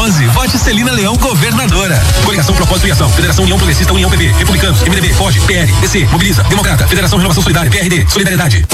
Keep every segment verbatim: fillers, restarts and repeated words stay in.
onze. Vote Celina Leão, governadora. Coligação Propósito e Ação. Federação União Progressista, União P B. Republicanos, M D B, F O G, P L, P C, Mobiliza, Democrata, Federação Renovação Solidária, P R D, Solidariedade.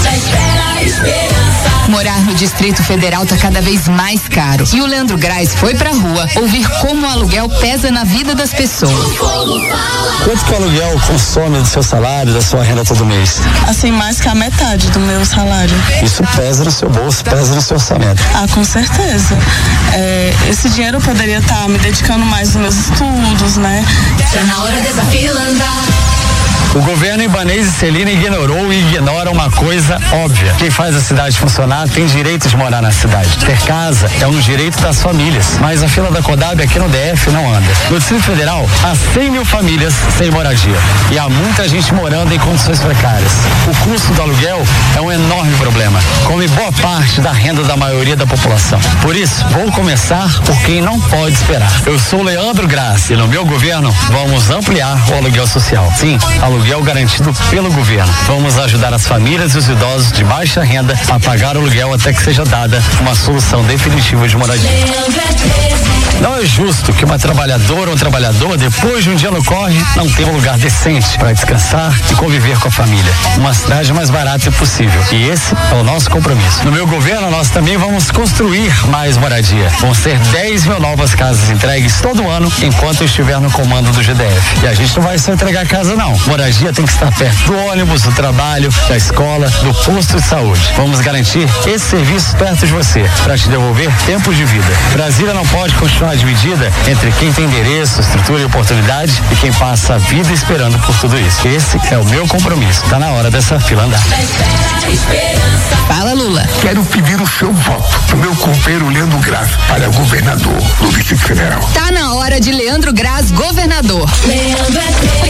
Morar no Distrito Federal tá cada vez mais caro. E o Leandro Graz foi pra rua ouvir como o aluguel pesa na vida das pessoas. Quanto que o aluguel consome do seu salário, da sua renda todo mês? Assim, mais que a metade do meu salário. Isso pesa no seu bolso, pesa no seu orçamento. Ah, com certeza. É, esse dinheiro eu poderia estar me dedicando mais nos meus estudos, né? Tá na hora dessa fila andar. O governo Ibanez e Celina ignorou e ignora uma coisa óbvia. Quem faz a cidade funcionar tem direito de morar na cidade. Ter casa é um direito das famílias. Mas a fila da Codab aqui no D F não anda. No Distrito Federal, há cem mil famílias sem moradia. E há muita gente morando em condições precárias. O custo do aluguel é um enorme problema. Come boa parte da renda da maioria da população. Por isso, vou começar por quem não pode esperar. Eu sou Leandro Graz e no meu governo vamos ampliar o aluguel social. Sim, aluguel Aluguel garantido pelo governo. Vamos ajudar as famílias e os idosos de baixa renda a pagar o aluguel até que seja dada uma solução definitiva de moradia. Não é justo que uma trabalhadora ou um trabalhador, depois de um dia no corre, não tenha um lugar decente para descansar e conviver com a família. Uma cidade mais barata é possível. E esse é o nosso compromisso. No meu governo, nós também vamos construir mais moradia. Vão ser dez mil novas casas entregues todo ano enquanto eu estiver no comando do G D F. E a gente não vai só entregar casa, não. Moradia tem que estar perto do ônibus, do trabalho, da escola, do posto de saúde. Vamos garantir esse serviço perto de você, para te devolver tempos de vida. Brasília não pode continuar dividida entre quem tem endereço, estrutura e oportunidade e quem passa a vida esperando por tudo isso. Esse é o meu compromisso. Tá na hora dessa fila andar. Fala, Lula. Quero pedir o seu voto pro meu companheiro Leandro Graz para governador do Distrito Federal. Tá na hora de Leandro Graz, governador. Leandro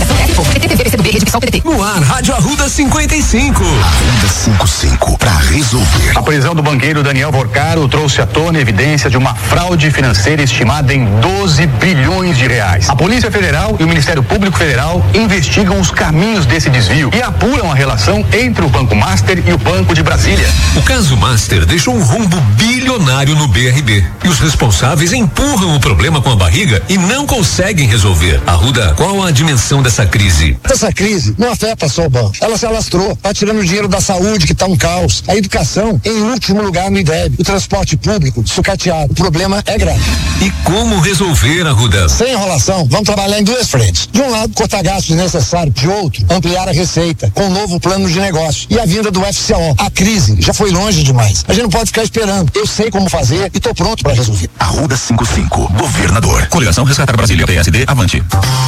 No ar, Rádio Arruda cinquenta e cinco. Arruda cinquenta e cinco, pra resolver. A prisão do banqueiro Daniel Porcaro trouxe à tona evidência de uma fraude financeira estimada em doze bilhões de reais. A Polícia Federal e o Ministério Público Federal investigam os caminhos desse desvio e apuram a relação entre o Banco Master e o Banco de Brasília. O caso Master deixou um rombo bilionário no B R B e os responsáveis empurram o problema com a barriga e não conseguem resolver. Arruda, qual a dimensão dessa crise? Essa crise não afeta só o banco. Ela se alastrou, tá tirando o dinheiro da saúde, que tá um caos. A educação, em último lugar no I D E B. O transporte público, sucateado. O problema é grave. E como resolver, Arruda? Sem enrolação, vamos trabalhar em duas frentes. De um lado, cortar gastos desnecessários. De outro, ampliar a receita, com um novo plano de negócio. E a vinda do F C O. A crise já foi longe demais. A gente não pode ficar esperando. Eu sei como fazer e tô pronto para resolver. Arruda cinquenta e cinco, governador. Coligação Resgatar Brasília, P S D, avante.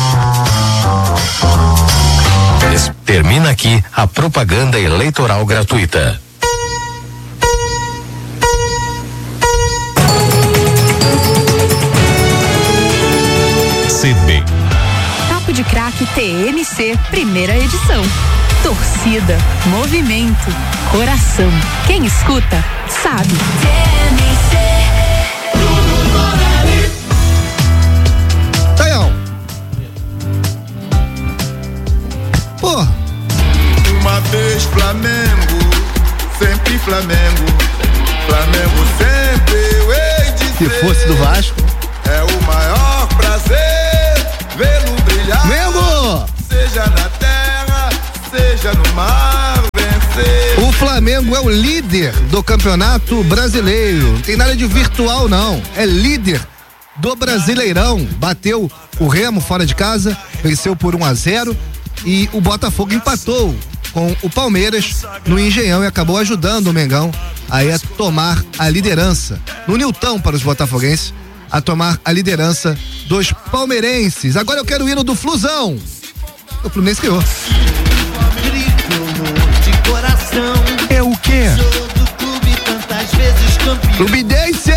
Termina aqui a propaganda eleitoral gratuita. C B. Papo de Craque T M C, primeira edição. Torcida, movimento, coração. Quem escuta, sabe. T M C. Taião. Porra. Uma vez Flamengo, sempre Flamengo. Flamengo sempre eu hei de Se ser. fosse do Vasco. É o maior prazer vê-lo brilhar. Mengo! Seja na terra, seja no mar, vencer. O Flamengo é o líder do Campeonato Brasileiro. Não tem nada de virtual, não. É líder do Brasileirão. Bateu o Remo fora de casa, venceu por um a zero e o Botafogo empatou com o Palmeiras no Engenhão e acabou ajudando o Mengão aí a tomar a liderança. No Nilton para os botafoguenses, a tomar a liderança dos palmeirenses. Agora eu quero o hino do Flusão. O Fluminense ganhou. É o quê? Fluminense.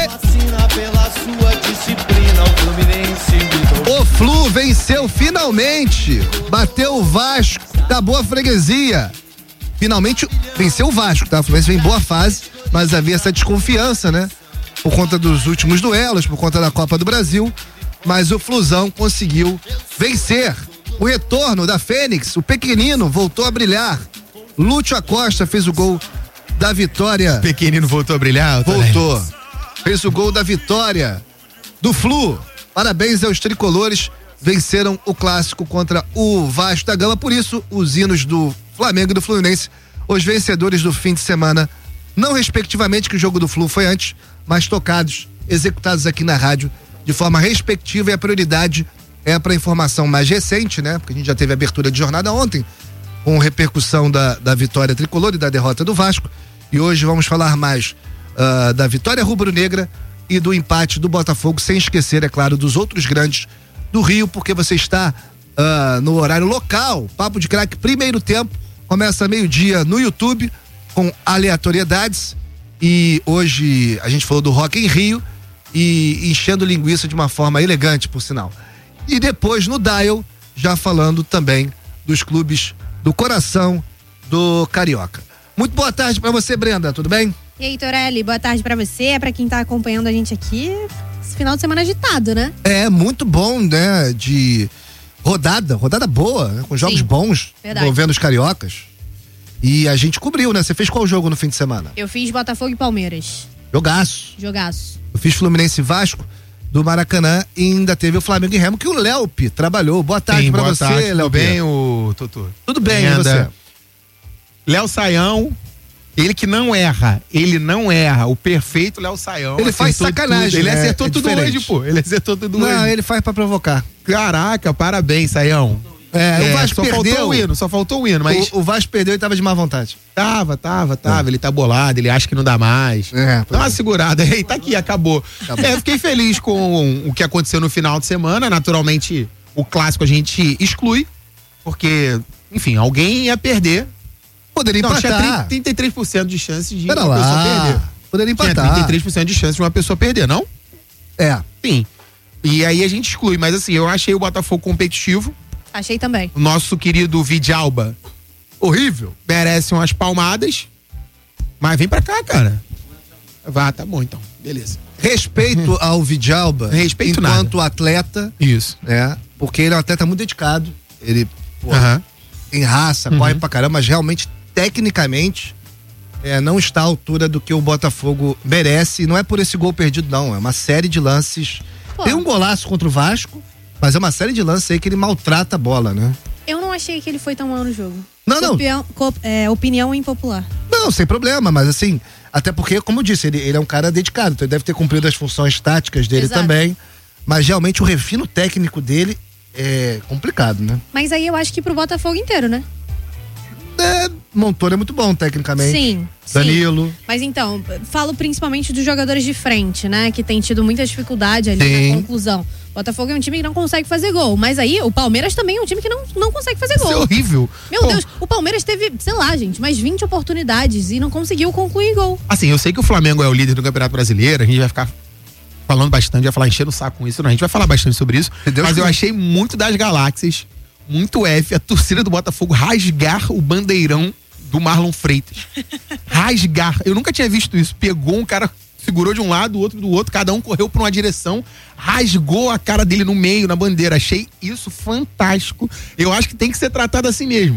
O Flu venceu finalmente. Bateu o Vasco. Acabou a freguesia. Finalmente venceu o Vasco, tá? O Fluminense vem em boa fase, mas havia essa desconfiança, né? Por conta dos últimos duelos, por conta da Copa do Brasil. Mas o Flusão conseguiu vencer. O retorno da Fênix, o pequenino, voltou a brilhar. Lúcio Acosta fez o gol da vitória. Pequenino voltou a brilhar? Voltou. Fez o gol da vitória do Flu. Parabéns aos tricolores, venceram o clássico contra o Vasco da Gama, por isso os hinos do Flamengo e do Fluminense, os vencedores do fim de semana, não respectivamente, que o jogo do Flu foi antes, mas tocados, executados aqui na rádio de forma respectiva, e a prioridade é para informação mais recente, né? Porque a gente já teve abertura de jornada ontem, com repercussão da, da vitória tricolor e da derrota do Vasco, e hoje vamos falar mais uh, da vitória rubro-negra e do empate do Botafogo, sem esquecer, é claro, dos outros grandes do Rio, porque você está uh, no horário local. Papo de Craque, primeiro tempo, começa meio-dia no YouTube, com aleatoriedades, e hoje a gente falou do Rock em Rio, e enchendo linguiça de uma forma elegante, por sinal. E depois no Dial, já falando também dos clubes do coração do Carioca. Muito boa tarde pra você, Brenda, tudo bem? E aí, Torelli, boa tarde pra você, pra quem tá acompanhando a gente aqui. Esse final de semana agitado, né? É, muito bom, né? De rodada, rodada boa, né? Com jogos Sim, bons, verdade. Envolvendo os cariocas. E a gente cobriu, né? Você fez qual jogo no fim de semana? Eu fiz Botafogo e Palmeiras. Jogaço. Jogaço. Eu fiz Fluminense e Vasco do Maracanã, e ainda teve o Flamengo e Remo, que o Léopi trabalhou. Boa tarde Sim, pra boa você, Léo. Tudo bem, o Totô? Tudo bem, e você? Léo Saião, ele que não erra, ele não erra, o perfeito Léo Saião. Ele faz sacanagem, tudo. Ele né? acertou é tudo diferente. hoje, pô. Ele acertou tudo não, hoje. Não, ele faz pra provocar. Caraca, parabéns, Saião. É, é, o Vasco só perdeu. faltou o hino, só faltou o hino, mas... O, o Vasco perdeu e tava de má vontade. Tava, tava, tava. É. Ele tá bolado, ele acha que não dá mais. É, dá uma segurada. Ei, tá aqui, acabou. acabou. É, fiquei feliz com o que aconteceu no final de semana. Naturalmente, o clássico a gente exclui, porque, enfim, alguém ia perder. Poderia não, empatar. Tinha trinta e três por cento de chances de Pera uma lá. pessoa perder. Poderia empatar. Tinha trinta e três por cento de chances de uma pessoa perder, não? É. Sim. E aí a gente exclui, mas assim, eu achei o Botafogo competitivo. Achei também. O nosso querido Vidalba, horrível, merece umas palmadas, mas vem pra cá, cara. Vá, tá bom então, beleza. Respeito ao Vidalba, Respeito enquanto nada. atleta. Isso. Né? Porque ele é um atleta muito dedicado. Ele pô, uh-huh. tem raça, uhum. corre pra caramba, mas realmente, tecnicamente, é, não está à altura do que o Botafogo merece. E não é por esse gol perdido, não. É uma série de lances. Pô. Tem um golaço contra o Vasco, mas é uma série de lances aí que ele maltrata a bola, né? Eu não achei que ele foi tão mal no jogo. Não, não. Opinião, é, opinião impopular. Não, sem problema, mas assim, até porque, como eu disse, ele, ele é um cara dedicado, então ele deve ter cumprido as funções táticas dele Exato. Também, mas realmente o refino técnico dele é complicado, né? Mas aí eu acho que pro Botafogo inteiro, né? É, Montoro é muito bom tecnicamente. Sim, Danilo. Sim. Mas então, falo principalmente dos jogadores de frente, né? Que tem tido muita dificuldade ali sim. na conclusão. Botafogo é um time que não consegue fazer gol, mas aí o Palmeiras também é um time que não, não consegue fazer gol. Isso é horrível. Meu Pô. Deus, o Palmeiras teve, sei lá, gente, mais vinte oportunidades e não conseguiu concluir gol. Assim, eu sei que o Flamengo é o líder do Campeonato Brasileiro, a gente vai ficar falando bastante, vai falar enchendo o saco com isso, não, a gente vai falar bastante sobre isso, Deus mas Deus. Eu achei muito das galáxias, muito F, a torcida do Botafogo rasgar o bandeirão do Marlon Freitas. Rasgar, eu nunca tinha visto isso, pegou um cara... segurou de um lado, o outro do outro, cada um correu para uma direção, rasgou a cara dele no meio, na bandeira. Achei isso fantástico. Eu acho que tem que ser tratado assim mesmo.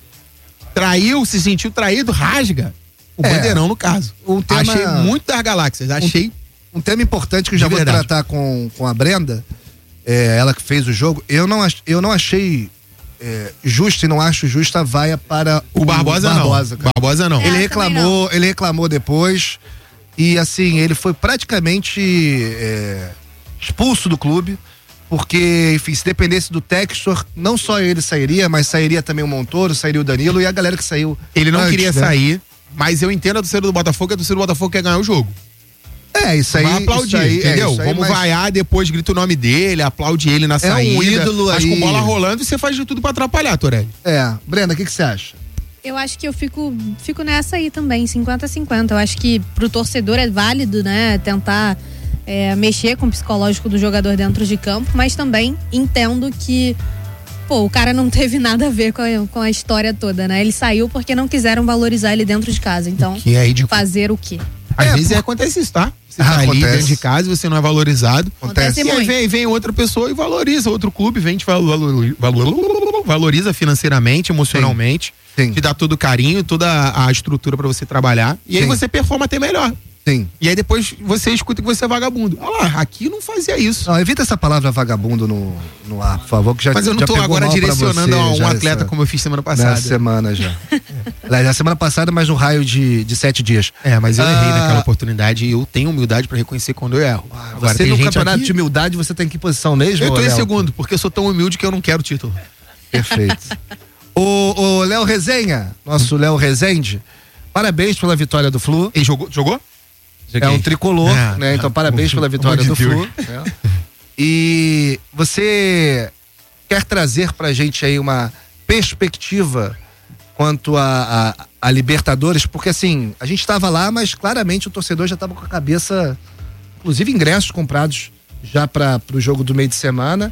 Traiu, se sentiu traído, rasga. O é, bandeirão, no caso. Um tema, achei muito das galáxias. Achei. Um, um tema importante que eu já vou verdade. tratar com, com a Brenda, é, ela que fez o jogo. Eu não, eu não achei é, justo e não acho justa a vaia para o, o Barbosa, Barbosa não. Barbosa não. É, ele reclamou, não. ele reclamou depois. E assim, ele foi praticamente é, expulso do clube, porque, enfim, se dependesse do Textor, não só ele sairia, mas sairia também o Montoro, sairia o Danilo e a galera que saiu. Ele não antes, queria né? sair, mas eu entendo a torcida do Botafogo, que a torcida do Botafogo quer ganhar o jogo. É, isso aí. Vai aplaudir, isso aí, entendeu? É, isso aí, Vamos mas... vaiar, depois grita o nome dele, aplaude ele na é saída. Um ídolo mas aí. com bola rolando, você faz de tudo pra atrapalhar, Torelli. É. Brenda, o que que você acha? Eu acho que eu fico, fico nessa aí também, cinquenta a cinquenta. Eu acho que pro torcedor é válido, né, tentar é, mexer com o psicológico do jogador dentro de campo, mas também entendo que, pô, o cara não teve nada a ver com a, com a história toda, né? Ele saiu porque não quiseram valorizar ele dentro de casa. Então, que é de... fazer o quê? Às é, vezes por... acontece isso, tá? Você ah, tá ali acontece. dentro de casa e você não é valorizado. Acontece. E aí vem, vem outra pessoa e valoriza, outro clube vem te valoriza, valoriza financeiramente, emocionalmente. Sim. Sim. Te dá todo o carinho, toda a estrutura pra você trabalhar. E Sim. aí você performa até melhor. Sim. E aí depois você escuta que você é vagabundo. Olha lá, aqui não fazia isso. Não, evita essa palavra vagabundo no, no ar, por favor, que já Mas eu não já tô agora direcionando a um atleta essa, como eu fiz semana passada. Nessa semana já. Aliás, na semana passada, mas no raio de, de sete dias. É, mas eu ah, errei naquela oportunidade e eu tenho humildade pra reconhecer quando eu erro. Agora, você no campeonato aqui... de humildade, você tem que posição mesmo? Eu tô em Léo? segundo, porque eu sou tão humilde que eu não quero título. Perfeito. O, o Léo Resenha, nosso Léo Rezende, parabéns pela vitória do Flu. Ele jogou? Jogou? É um tricolor, é, né? Então, parabéns pela vitória do Flu. Né? E você quer trazer pra gente aí uma perspectiva quanto a, a, a Libertadores? Porque assim, a gente estava lá, mas claramente o torcedor já estava com a cabeça, inclusive ingressos comprados já para o jogo do meio de semana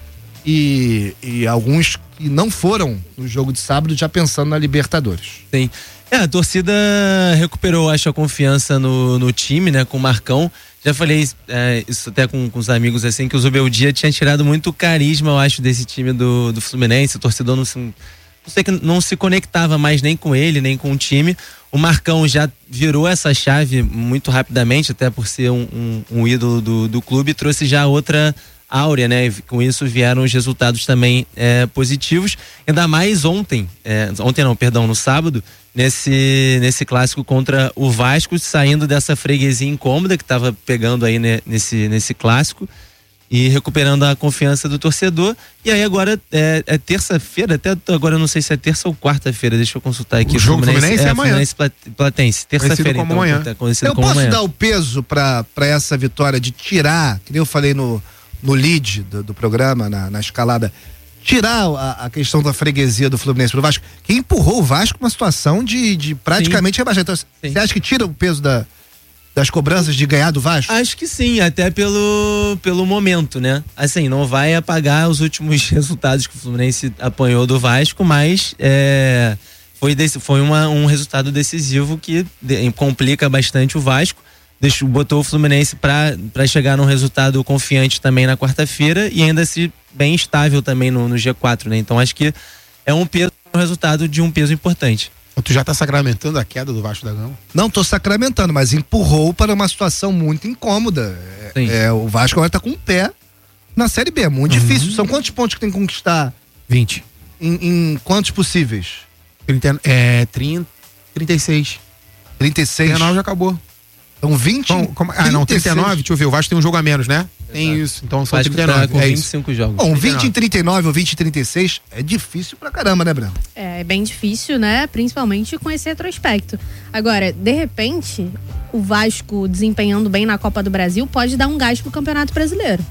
e, e alguns que não foram no jogo de sábado já pensando na Libertadores. Sim. É, a torcida recuperou, acho, a confiança no, no time, né, com o Marcão. Já falei é, isso até com, com os amigos, assim, que o Zubeldia tinha tirado muito carisma, eu acho, desse time do, do Fluminense. O torcedor não se, não sei, não se conectava mais nem com ele, nem com o time. O Marcão já virou essa chave muito rapidamente, até por ser um, um, um ídolo do, do clube, trouxe já outra áurea, né? E com isso vieram os resultados também é, positivos. Ainda mais ontem, é, ontem não, perdão, no sábado, nesse, nesse clássico contra o Vasco, saindo dessa freguesia incômoda que estava pegando aí né, nesse, nesse clássico e recuperando a confiança do torcedor. E aí agora é, é terça-feira, até agora eu não sei se é terça ou quarta-feira, deixa eu consultar aqui. O jogo Fluminense, Fluminense é, é amanhã. Fluminense Platense, terça-feira então. Amanhã. Tá eu como posso amanhã. dar o peso para essa vitória de tirar, que nem eu falei no no lead do, do programa, na, na escalada, tirar a, a questão da freguesia do Fluminense pro Vasco, que empurrou o Vasco uma situação de, de praticamente rebaixar. Então, você acha que tira o peso da, das cobranças de ganhar do Vasco? Acho que sim, até pelo, pelo momento, né? Assim, não vai apagar os últimos resultados que o Fluminense apanhou do Vasco, mas é, foi, desse, foi uma, um resultado decisivo que de, complica bastante o Vasco. Deixou, botou o Fluminense para chegar num resultado confiante também na quarta-feira e ainda se bem estável também no, no G quatro, né? Então acho que é um peso, um resultado de um peso importante. Tu já tá sacramentando a queda do Vasco da Gama? Não tô sacramentando, mas empurrou para uma situação muito incômoda. É, é, o Vasco agora tá com um pé na Série B, é muito uhum. difícil. São quantos pontos que tem que conquistar? vinte. Em, em quantos possíveis? trinta, é, trinta, trinta e seis. trinta e seis? trinta e nove já acabou. Então vinte? Como, como, ah, não, trinta e nove, deixa eu ver, o Vasco tem um jogo a menos, né? Tem Exato. Isso, então são Vasco trinta e nove. Tá com é vinte e cinco jogos. Bom, vinte em trinta e nove ou vinte em trinta e seis é difícil pra caramba, né, Breno? É, é bem difícil, né? Principalmente com esse retrospecto. Agora, de repente, o Vasco desempenhando bem na Copa do Brasil pode dar um gás pro Campeonato Brasileiro.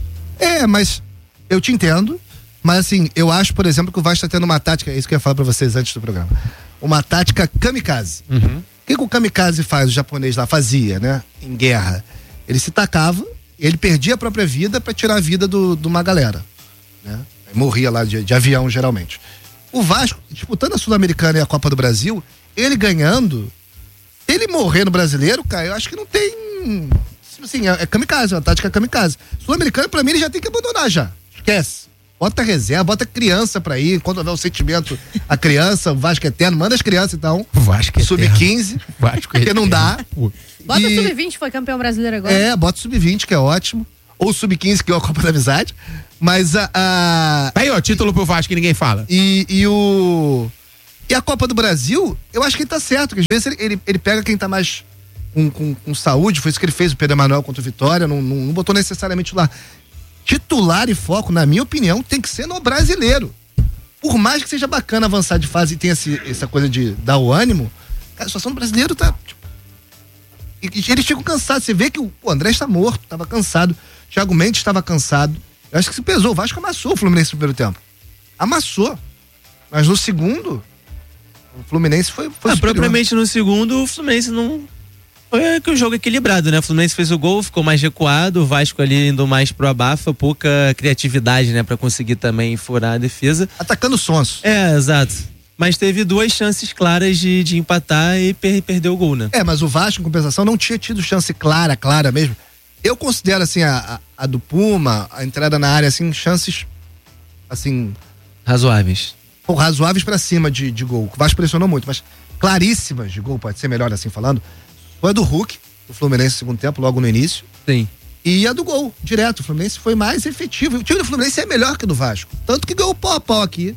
É, mas eu te entendo, mas assim, eu acho, por exemplo, que o Vasco tá tendo uma tática, é isso que eu ia falar pra vocês antes do programa, uma tática kamikaze. Uhum. O que, que o kamikaze faz, o japonês lá fazia, né? Em guerra. Ele se tacava, ele perdia a própria vida para tirar a vida do, de uma galera, né? Morria lá de, de avião, geralmente. O Vasco, disputando a Sul-Americana e a Copa do Brasil, ele ganhando, ele morrer no Brasileiro, cara, eu acho que não tem... Assim, é, é kamikaze, é uma tática kamikaze. Sul-Americana, pra mim, ele já tem que abandonar já. Esquece. Bota reserva, bota criança pra ir, quando houver o sentimento, a criança, o Vasco eterno, manda as crianças então. Vasco sub quinze, porque não dá. Bota o sub vinte, foi campeão brasileiro agora. É, bota o sub vinte, que é ótimo. Ou sub quinze, que é a Copa da Amizade. Mas a. a... Aí, ó, título pro Vasco que ninguém fala. E, e o. E a Copa do Brasil, eu acho que ele tá certo, que às vezes ele, ele, ele pega quem tá mais com, com, com saúde, foi isso que ele fez o Pedro Emanuel contra o Vitória, não, não, não botou necessariamente lá. Titular e foco, na minha opinião, tem que ser no brasileiro. Por mais que seja bacana avançar de fase e tenha esse, essa coisa de dar o ânimo, a situação do brasileiro tá. Tipo, e, e eles ficam cansados. Você vê que o, o André está morto, estava cansado. O Thiago Mendes estava cansado. Eu acho que se pesou. O Vasco amassou o Fluminense no primeiro tempo. Amassou. Mas no segundo, o Fluminense foi. foi ah, propriamente no segundo, o Fluminense não. Foi que o jogo equilibrado, né? O Fluminense fez o gol, ficou mais recuado, o Vasco ali indo mais pro abafa, pouca criatividade, né? Pra conseguir também furar a defesa. Atacando sonso. É, exato. Mas teve duas chances claras de, de empatar e per, perdeu o gol, né? É, mas o Vasco, em compensação, não tinha tido chance clara, clara mesmo. Eu considero, assim, a, a, a do Puma, a entrada na área, assim, chances, assim... Razoáveis. Ou razoáveis pra cima de, de gol. O Vasco pressionou muito, mas claríssimas de gol, pode ser melhor assim falando. Foi a do Hulk, do Fluminense no segundo tempo, logo no início. Sim. E a do gol, direto. O Fluminense foi mais efetivo. O time do Fluminense é melhor que o do Vasco. Tanto que ganhou pau a pau aqui.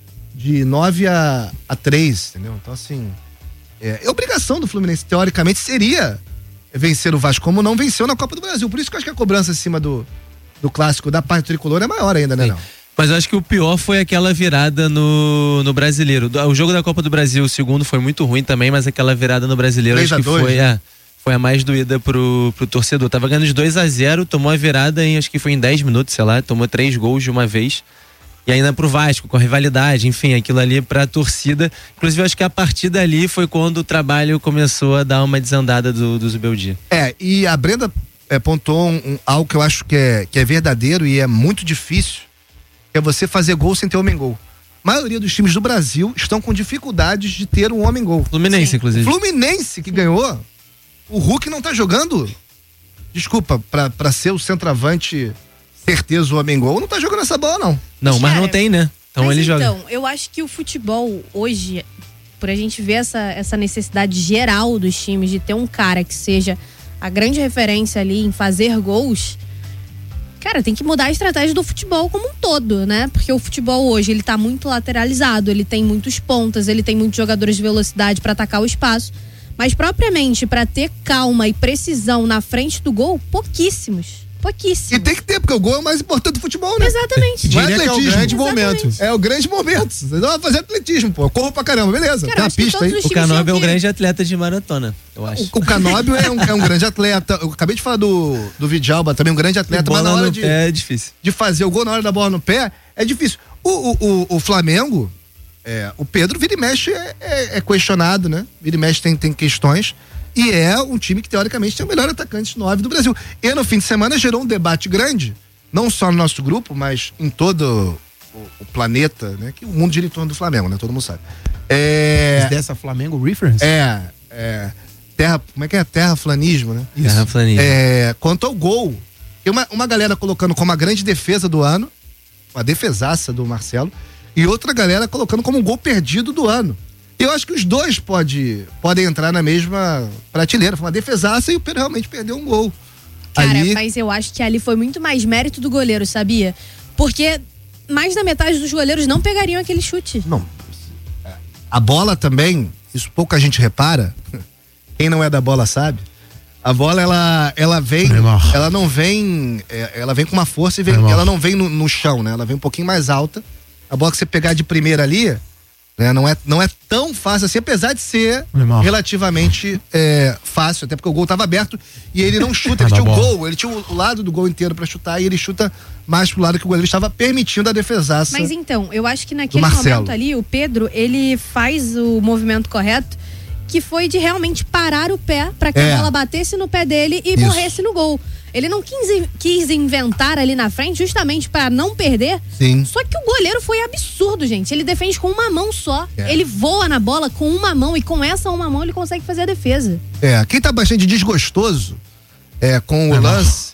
De nove a três, entendeu? Então, assim, é, é obrigação do Fluminense, teoricamente, seria vencer o Vasco, como não venceu na Copa do Brasil. Por isso que eu acho que a cobrança em cima do, do clássico da parte tricolor é maior ainda, né? Não? Mas eu acho que o pior foi aquela virada no, no Brasileiro. O jogo da Copa do Brasil, o segundo, foi muito ruim também, mas aquela virada no Brasileiro acho que foi, né? é, foi a mais doída pro, pro torcedor. Tava ganhando de dois a zero, tomou a virada em, acho que foi em dez minutos, sei lá, tomou três gols de uma vez. E ainda pro Vasco, com a rivalidade, enfim, aquilo ali pra torcida. Inclusive, eu acho que a partir dali foi quando o trabalho começou a dar uma desandada do, do Zubeldia. É, e a Brenda é, pontuou um, um, algo que eu acho que é, que é verdadeiro e é muito difícil, que é você fazer gol sem ter homem-gol. A maioria dos times do Brasil estão com dificuldades de ter um homem-gol. Fluminense, Sim. inclusive. Fluminense, que ganhou, o Hulk não tá jogando, desculpa, pra, pra ser o centroavante... certeza o homem-gol, não tá jogando essa bola, não. Não, mas Cara, não tem, né? Então ele então, joga. Então, eu acho que o futebol hoje, por a gente ver essa, essa necessidade geral dos times de ter um cara que seja a grande referência ali em fazer gols, cara, tem que mudar a estratégia do futebol como um todo, né? Porque o futebol hoje, ele tá muito lateralizado, ele tem muitos pontas, ele tem muitos jogadores de velocidade para atacar o espaço, mas propriamente para ter calma e precisão na frente do gol, pouquíssimos. Pouquíssimo. E tem que ter, porque o gol é o mais importante do futebol, né? Exatamente. Não é Diria que é o grande momento. É o grande momento. Você vai fazer atletismo, pô. Eu corro pra caramba, beleza. Cara, tem uma pista aí. O Canóbio é um grande atleta de maratona, eu acho. O, o Canóbio é, um, é um grande atleta. Eu acabei de falar do, do Vidjalba, também um grande atleta, mas na hora de, é difícil. de fazer o gol na hora da bola no pé, é difícil. O, o, o, o Flamengo, é, o Pedro vira e mexe é, é, é questionado, né? Vira e mexe tem, tem questões. E é um time que, teoricamente, tem o melhor atacante nove do Brasil. E no fim de semana gerou um debate grande, não só no nosso grupo, mas em todo o, o planeta, né? Que o mundo gira em torno do Flamengo, né? Todo mundo sabe. É... Dessa Flamengo Reference? É, é. Terra, como é que é? Terraflanismo, né? Terraflanismo. É, quanto ao gol, tem uma, uma galera colocando como a grande defesa do ano, uma defesaça do Marcelo, e outra galera colocando como um gol perdido do ano. Eu acho que os dois pode, podem entrar na mesma prateleira. Foi uma defesaça e o Pedro realmente perdeu um gol. Cara, ali... mas eu acho que ali foi muito mais mérito do goleiro, sabia? Porque mais da metade dos goleiros não pegariam aquele chute. Não. A bola também, isso pouca gente repara, quem não é da bola sabe, a bola ela, ela vem, ela não vem, ela vem com uma força e vem, ela não vem no, no chão, né? Ela vem um pouquinho mais alta. A bola que você pegar de primeira ali, né? Não é, não é tão fácil assim, apesar de ser relativamente é, fácil, até porque o gol estava aberto e ele não chuta, ele tinha o gol, ele tinha o lado do gol inteiro para chutar e ele chuta mais pro lado que o goleiro estava permitindo a defesaça. Mas então, eu acho que naquele momento ali, o Pedro, ele faz o movimento correto, que foi de realmente parar o pé para que é. a bola batesse no pé dele e Isso. morresse no gol. Ele não quis, quis inventar ali na frente justamente para não perder. Sim. Só que o goleiro foi absurdo, gente. Ele defende com uma mão só. É. Ele voa na bola com uma mão e com essa uma mão ele consegue fazer a defesa. É, quem tá bastante desgostoso é, com o é lance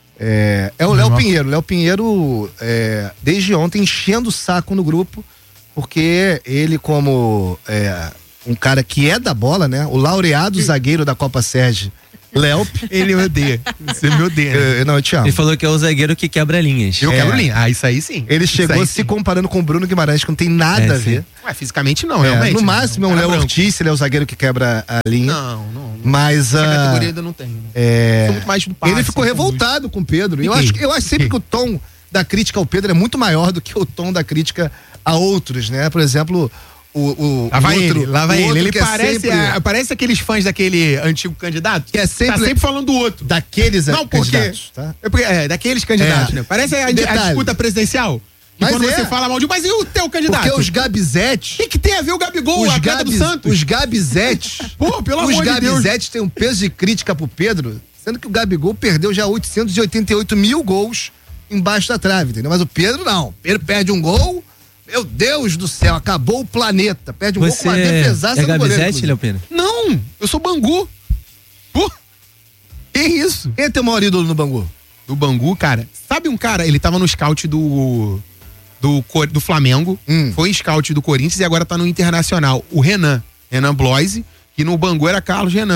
é, é o Léo Pinheiro. Léo Pinheiro, é, desde ontem, enchendo o saco no grupo, porque ele, como é, um cara que é da bola, né? O laureado zagueiro da Copa Sérgio, Léo, ele me odeia. Você me odeia. Né? Eu, não, eu te amo. Ele falou que é o zagueiro que quebra linhas. Eu é. quebro linha. Ah, isso aí sim. Ele chegou aí, se sim. comparando com o Bruno Guimarães, que não tem nada é, a ver. Ué, fisicamente não, é, realmente. No máximo é um Léo branco. Ortiz, ele é o zagueiro que quebra a linha. Não, não. não. Mas essa uh, categoria ainda não tem. Né? É, muito mais do passe, ele ficou revoltado com o Pedro. Eu acho, eu acho sempre que o tom da crítica ao Pedro é muito maior do que o tom da crítica a outros, né? Por exemplo, o, o, lá vai o outro, ele, lá vai o outro ele. Ele é parece, sempre, a, parece aqueles fãs daquele antigo candidato que é sempre, tá sempre falando do outro. Daqueles não, porque, candidatos, tá? É, porque, é daqueles candidatos, é. né? Parece a, a disputa presidencial. E quando é. você fala mal de, mas e o teu candidato? Porque os Gabizetes. O que, que tem a ver o Gabigol, os a Gabi, do Santos? Os Gabizetes. Pô, pelo amor de Deus. Os Gabizetes têm um peso de crítica pro Pedro, sendo que o Gabigol perdeu já oitocentos e oitenta e oito mil gols embaixo da trave, entendeu? Mas o Pedro não. O Pedro perde um gol. Meu Deus do céu, acabou o planeta. Perde um Você gol com uma defesaça é no goleiro. Gabizete, Léo Pena? Não, eu sou Bangu. Pô, que isso? Quem é teu maior ídolo no Bangu? Do Bangu, cara. Sabe um cara, ele tava no scout do do, do Flamengo, hum. foi scout do Corinthians e agora tá no Internacional. O Renan, Renan Bloise, que no Bangu era Carlos Renan.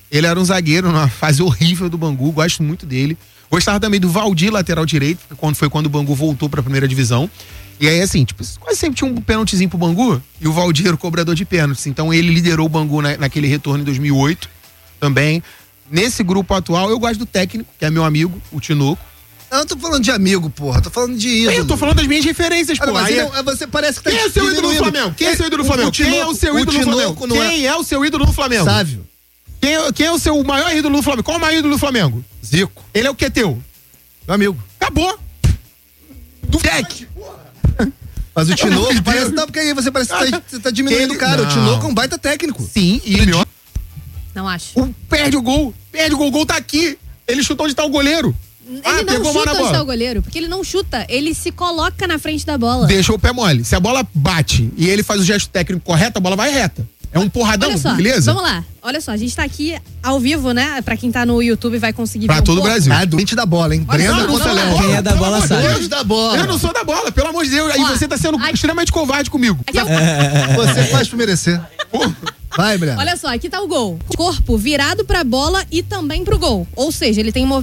Ele era um zagueiro numa fase horrível do Bangu, gosto muito dele. Gostava também do Valdir, lateral direito, quando foi quando o Bangu voltou pra primeira divisão. E aí, assim, tipo, quase sempre tinha um pênaltizinho pro Bangu e o Valdir era o cobrador de pênaltis. Então ele liderou o Bangu na, naquele retorno em dois mil e oito também. Nesse grupo atual, eu gosto do técnico, que é meu amigo, o Tinoco. Eu não tô falando de amigo, porra. Tô falando de ídolo. Eu tô falando das minhas referências, porra. Mas Aí não, você parece que tá Quem é o seu ídolo no Flamengo? Quem é o seu ídolo no Flamengo? Quem é o seu ídolo no Flamengo? Quem é o seu ídolo no Flamengo? Sávio. Quem é, quem é o seu maior ídolo no Flamengo? Qual é o maior ídolo do Flamengo? Zico. Ele é o que teu? Meu amigo. Acabou. Do Jack. Mas o Tinoco parece. Não, porque aí você parece que tá, você tá diminuindo o cara. Não. O Tinoco é um baita técnico. Sim, e ele. Não acho. O, perde o gol. Perde o gol, o gol tá aqui. Ele chutou onde tá o goleiro. Ele ah, não chuta onde tá o goleiro, porque ele não chuta, ele se coloca na frente da bola. Deixa o pé mole. Se a bola bate e ele faz o gesto técnico correto, a bola vai reta. É um porradão, Olha só, beleza? Vamos lá. Olha só, a gente tá aqui ao vivo, né? Pra quem tá no YouTube vai conseguir pra ver. Pra todo o Brasil. Ah, doente da bola, hein? Olha Brenda contra Léo. Quem é da bola sabe. Deus da bola. Eu não sou da bola, pelo amor de Deus. Aí Ó, você tá sendo aqui, extremamente covarde comigo. Aqui é o... Você faz por merecer. Vai, Brenda. Olha só, aqui tá o gol. Corpo virado pra bola e também pro gol. Ou seja, ele tem um